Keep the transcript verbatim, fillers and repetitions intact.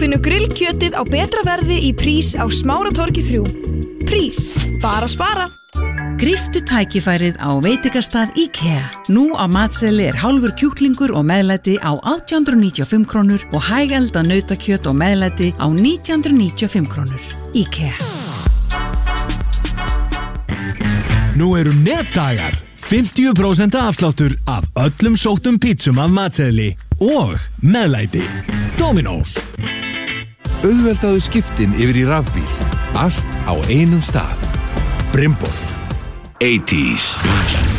finnur grillkjötið á betra verði í Prís á Smáratorgi þrjú. Prís, bara spara. Gríftu tækifærið á veitingastað IKEA. Nú á matseli er hálfur kjúklingur og meðlæti á átján hundruð níutíu og fimm krónur og hægelda nautakjöt og meðlæti á nítján hundruð níutíu og fimm krónur. IKEA. Nú eru netdagar. fimmtíu prósent afsláttur af öllum sóttum pítsum af matseðli og meðlæti. Dominos. Auðveldaðu skiptin yfir í rafbíl. Allt á einum stað. Brimborg. eighties.